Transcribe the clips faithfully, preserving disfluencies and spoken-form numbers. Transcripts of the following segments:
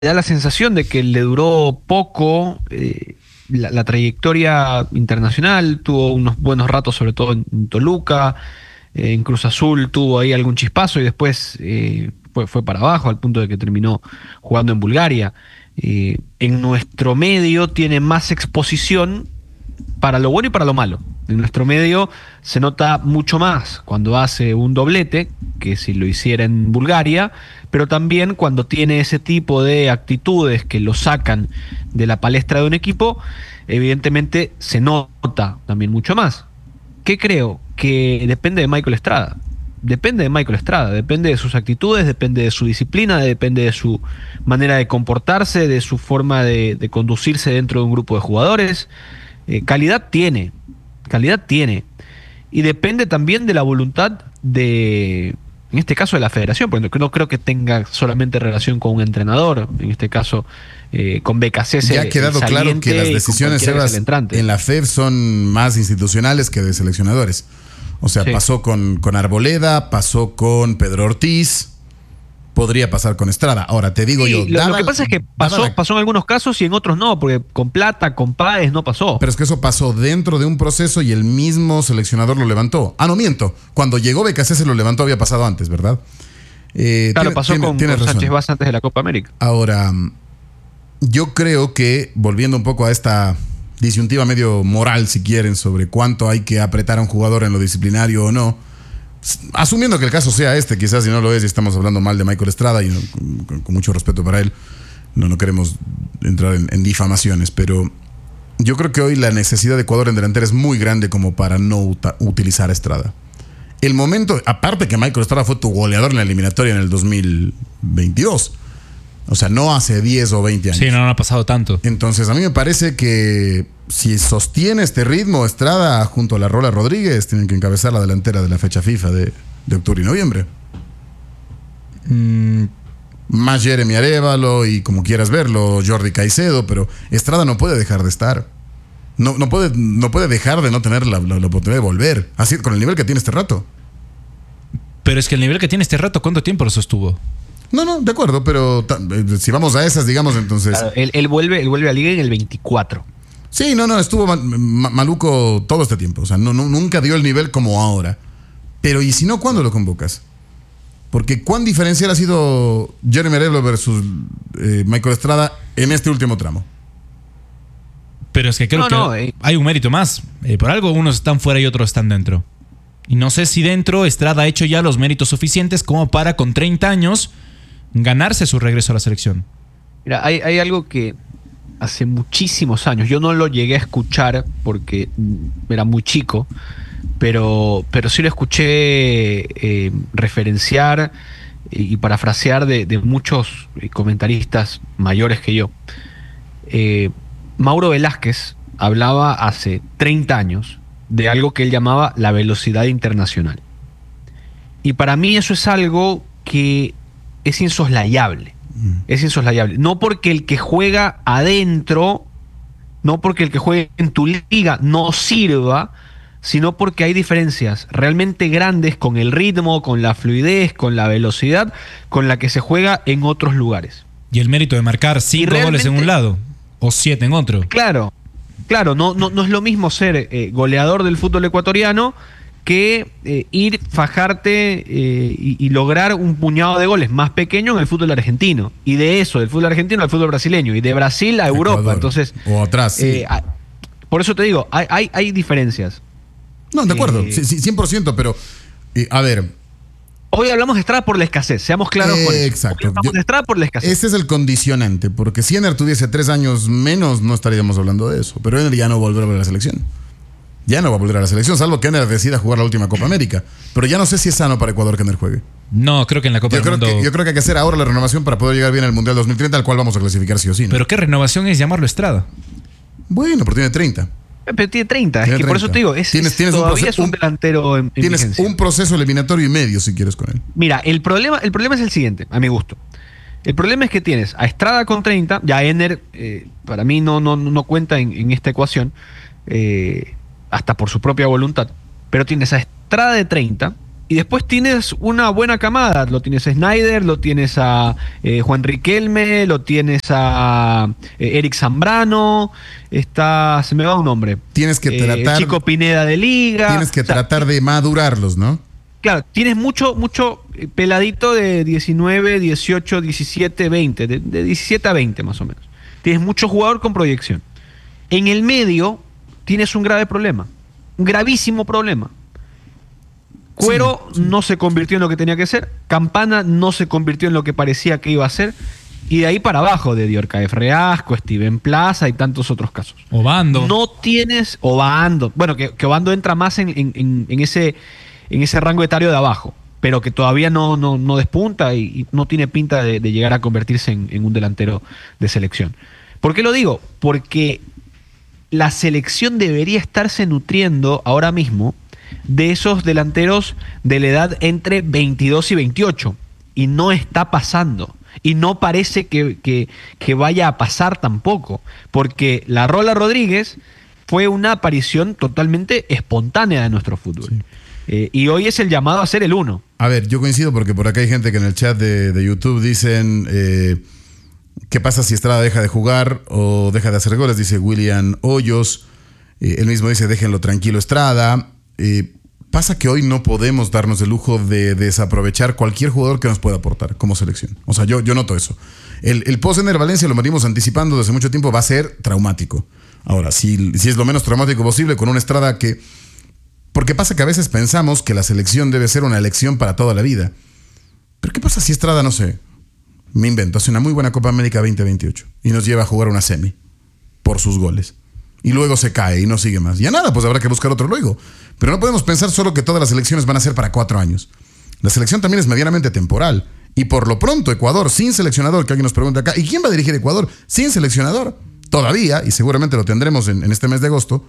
da la sensación de que le duró poco eh, la, la trayectoria internacional. Tuvo unos buenos ratos, sobre todo en, en Toluca, eh, en Cruz Azul tuvo ahí algún chispazo y después eh, fue, fue para abajo, al punto de que terminó jugando en Bulgaria. Eh, en nuestro medio tiene más exposición para lo bueno y para lo malo. En nuestro medio se nota mucho más cuando hace un doblete que si lo hiciera en Bulgaria, pero también cuando tiene ese tipo de actitudes que lo sacan de la palestra de un equipo, evidentemente se nota también mucho más. ¿Qué creo? Que depende de Michael Estrada. Depende de Michael Estrada, depende de sus actitudes, depende de su disciplina, depende de su manera de comportarse, de su forma de, de conducirse dentro de un grupo de jugadores. Eh, calidad tiene, calidad tiene. Y depende también de la voluntad de, en este caso, de la federación, porque no creo que tenga solamente relación con un entrenador, en este caso eh, con B K C S. Ya ha quedado claro que las decisiones, Sebas, en la F E D son más institucionales que de seleccionadores. O sea, sí. pasó con, con Arboleda, pasó con Pedro Ortiz, podría pasar con Estrada. Ahora, te digo sí, yo... Lo, dada, lo que pasa es que pasó, la... pasó en algunos casos y en otros no, porque con Plata, con Páez no pasó. Pero es que eso pasó dentro de un proceso y el mismo seleccionador lo levantó. Ah, no, miento. Cuando llegó B K C se lo levantó, había pasado antes, ¿verdad? Eh, claro, tiene, pasó tiene, con, con Sánchez Vaz antes de la Copa América. Ahora, yo creo que, volviendo un poco a esta disyuntiva medio moral, si quieren, sobre cuánto hay que apretar a un jugador en lo disciplinario o no, asumiendo que el caso sea este, quizás si no lo es y estamos hablando mal de Michael Estrada y no, con, con mucho respeto para él, no, no queremos entrar en, en difamaciones, pero yo creo que hoy la necesidad de Ecuador en delantera es muy grande como para no uta, utilizar a Estrada. El momento, aparte que Michael Estrada fue tu goleador en la eliminatoria en el dos mil veintidós, o sea, no hace diez o veinte años. Sí, no, no ha pasado tanto. Entonces, a mí me parece que si sostiene este ritmo, Estrada junto a la Rola Rodríguez tienen que encabezar la delantera de la fecha FIFA de, de octubre y noviembre. Mm. Más Jeremy Arévalo y como quieras verlo, Jordi Caicedo, pero Estrada no puede dejar de estar. No, no, puede, no puede dejar de no tener la, la, la oportunidad de volver. Así, con el nivel que tiene este rato. Pero es que el nivel que tiene este rato, ¿cuánto tiempo lo sostuvo? No, no, de acuerdo, pero si vamos a esas, digamos, entonces... Claro, él, él, vuelve, él vuelve a Liga en el veinticuatro. Sí, no, no, estuvo ma ma maluco todo este tiempo. O sea, no, no, nunca dio el nivel como ahora. Pero ¿y si no, cuándo lo convocas? Porque ¿cuán diferencial ha sido Jeremy Arévalo versus eh, Michael Estrada en este último tramo? Pero es que creo no, que no, eh. hay un mérito más. Eh, por algo unos están fuera y otros están dentro. Y no sé si dentro Estrada ha hecho ya los méritos suficientes como para, con treinta años... ganarse su regreso a la selección. Mira, hay, hay algo que hace muchísimos años, yo no lo llegué a escuchar porque era muy chico, pero, pero sí lo escuché eh, referenciar y parafrasear de, de muchos comentaristas mayores que yo. Eh, Mauro Velázquez hablaba hace treinta años de algo que él llamaba la velocidad internacional. Y para mí eso es algo que es insoslayable, mm. es insoslayable. No porque el que juega adentro, no porque el que juegue en tu liga no sirva, sino porque hay diferencias realmente grandes con el ritmo, con la fluidez, con la velocidad con la que se juega en otros lugares. Y el mérito de marcar cinco goles en un lado o siete en otro. Claro, claro, no, no, no es lo mismo ser eh, goleador del fútbol ecuatoriano que eh, ir, fajarte eh, y, y lograr un puñado de goles más pequeño en el fútbol argentino. Y de eso, del fútbol argentino al fútbol brasileño. Y de Brasil a Europa. Ecuador. Entonces, o atrás, sí. eh, a, por eso te digo, hay, hay, hay diferencias. No, de acuerdo, eh, sí, cien por ciento, pero eh, a ver. Hoy hablamos de Estrada por la escasez, seamos claros eh, con eso. Exacto. Hoy hablamos de Estrada por la escasez. Ese es el condicionante, porque si Ener tuviese tres años menos, no estaríamos hablando de eso. Pero Ener ya no volverá a la selección. Ya no va a volver a la selección, salvo que Ener decida jugar la última Copa América. Pero ya no sé si es sano para Ecuador que Ener juegue. No, creo que en la Copa yo del creo Mundo... Que, yo creo que hay que hacer ahora la renovación para poder llegar bien al Mundial dos mil treinta, al cual vamos a clasificar sí o sí, ¿no? ¿Pero qué renovación es llamarlo Estrada? Bueno, pero tiene treinta. Pero tiene treinta, tiene es que treinta. Por eso te digo, es, tienes, tienes todavía un proceso, es un delantero en, en Tienes vigencia. Un proceso eliminatorio y medio, si quieres, con él. Mira, el problema, el problema es el siguiente, a mi gusto. El problema es que tienes a Estrada con treinta, ya Ener, eh, para mí no, no, no cuenta en, en esta ecuación, eh, hasta por su propia voluntad, pero tienes a Estrada de treinta Y después tienes una buena camada. Lo tienes a Snyder, lo tienes a eh, Juan Riquelme, lo tienes a eh, Eric Zambrano. Está, se me va un nombre. Tienes que tratar. Eh, Chico Pineda de Liga. Tienes que o sea, tratar de madurarlos, ¿no? Claro, tienes mucho, mucho peladito de diecinueve, dieciocho, diecisiete, veinte. De, de diecisiete a veinte más o menos. Tienes mucho jugador con proyección. En el medio tienes un grave problema. Un gravísimo problema. Cuero sí, sí. no se convirtió en lo que tenía que ser. Campana no se convirtió en lo que parecía que iba a ser. Y de ahí para abajo, de Diorcaef Reasco, Steven Plaza y tantos otros casos. Obando. No tienes. Obando. Bueno, que, que Obando entra más en, en, en, ese, en ese rango etario de abajo. Pero que todavía no, no, no despunta y, y no tiene pinta de, de llegar a convertirse en, en un delantero de selección. ¿Por qué lo digo? Porque la selección debería estarse nutriendo ahora mismo de esos delanteros de la edad entre veintidós y veintiocho. Y no está pasando. Y no parece que, que, que vaya a pasar tampoco. Porque la Rola Rodríguez fue una aparición totalmente espontánea de nuestro fútbol. Sí. Eh, y hoy es el llamado a ser el uno. A ver, yo coincido porque por acá hay gente que en el chat de, de YouTube dicen... Eh, ¿qué pasa si Estrada deja de jugar o deja de hacer goles? Dice William Hoyos. Eh, él mismo dice, déjenlo tranquilo Estrada. Eh, pasa que hoy no podemos darnos el lujo de, de desaprovechar cualquier jugador que nos pueda aportar como selección. O sea, yo, yo noto eso. El, el post-Ener Valencia, lo venimos anticipando desde mucho tiempo, va a ser traumático. Ahora, si, si es lo menos traumático posible con una Estrada que... Porque pasa que a veces pensamos que la selección debe ser una elección para toda la vida. Pero ¿qué pasa si Estrada, no sé, me invento, hace una muy buena Copa América veinte veintiocho y nos lleva a jugar una semi por sus goles? Y luego se cae y no sigue más. Ya nada, pues habrá que buscar otro luego. Pero no podemos pensar solo que todas las elecciones van a ser para cuatro años. La selección también es medianamente temporal. Y por lo pronto, Ecuador sin seleccionador, que alguien nos pregunta acá, ¿y quién va a dirigir Ecuador sin seleccionador? Todavía, y seguramente lo tendremos en, en este mes de agosto,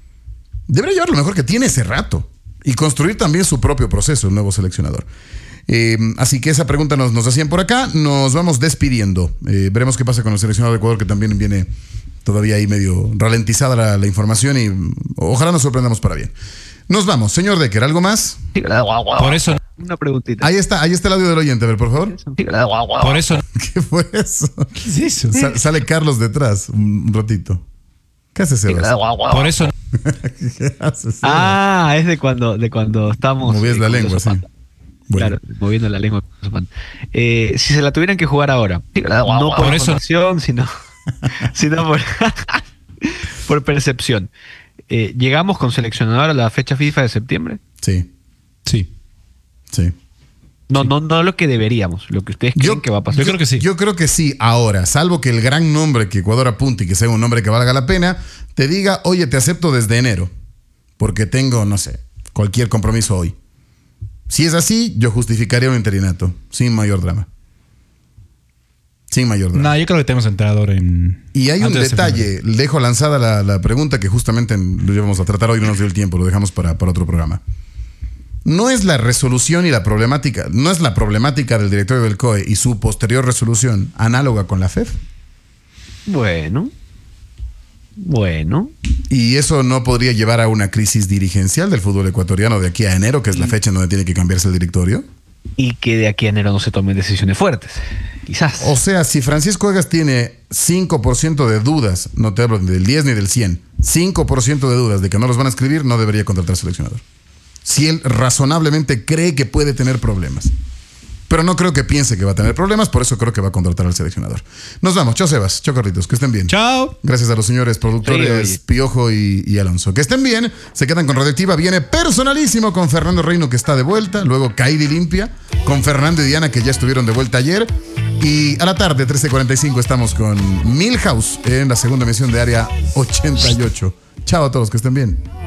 debería llevar lo mejor que tiene ese rato y construir también su propio proceso, el nuevo seleccionador. Eh, así que esa pregunta nos, nos hacían por acá. Nos vamos despidiendo. Eh, veremos qué pasa con el seleccionador de Ecuador, que también viene todavía ahí medio ralentizada la, la información y ojalá nos sorprendamos para bien. Nos vamos. Señor Decker, ¿algo más? Por eso... Una preguntita. Ahí está, ahí está el audio del oyente, a ver, por favor. Por eso... ¿Qué fue eso? ¿Qué es eso? Sa- sale Carlos detrás un, un ratito. ¿Qué hace Sebas? Por eso... ¿Qué hace Sebas? Ah, es de cuando, de cuando estamos... Movías eh, la con lengua, los sí. zapatos. Bueno. Claro, moviendo la lengua. Eh, si se la tuvieran que jugar ahora, no por, Por eso- información, sino, sino por, por percepción. Eh, ¿Llegamos con seleccionador a la fecha FIFA de septiembre? Sí, Sí. sí. No, Sí. no, no lo que deberíamos, lo que ustedes creen Yo- que va a pasar. Yo creo que sí. Yo creo que sí, ahora, salvo que el gran nombre que Ecuador apunte y que sea un nombre que valga la pena, te diga, oye, te acepto desde enero, porque tengo, no sé, cualquier compromiso hoy. Si es así, yo justificaría un interinato, sin mayor drama. Sin mayor drama. No, yo creo que tenemos entrenador en... Y hay un antes de detalle, dejo lanzada la, la pregunta que justamente lo íbamos a tratar hoy, no nos dio el tiempo, lo dejamos para, para otro programa. No es la resolución y la problemática, no es la problemática del directorio del C O E y su posterior resolución análoga con la F E F. Bueno. Bueno. Y eso no podría llevar a una crisis dirigencial del fútbol ecuatoriano de aquí a enero, que es la fecha en donde tiene que cambiarse el directorio. Y que de aquí a enero no se tomen decisiones fuertes. Quizás. O sea, si Francisco Egas tiene cinco por ciento de dudas, no te hablo ni del diez ni del cien, cinco por ciento de dudas de que no los van a escribir, no debería contratar seleccionador. Si él razonablemente cree que puede tener problemas. Pero no creo que piense que va a tener problemas, por eso creo que va a contratar al seleccionador. Nos vamos. Chao, Sebas. Chao, Carlitos. Que estén bien. Chao. Gracias a los señores productores Sí, Piojo y, y Alonso. Que estén bien. Se quedan con Radioactiva. Viene personalísimo con Fernando Reino, que está de vuelta. Luego Caída y Limpia. Con Fernando y Diana, que ya estuvieron de vuelta ayer. Y a la tarde, trece cuarenta y cinco, estamos con Milhouse en la segunda emisión de Área ochenta y ocho. Chao a todos. Que estén bien.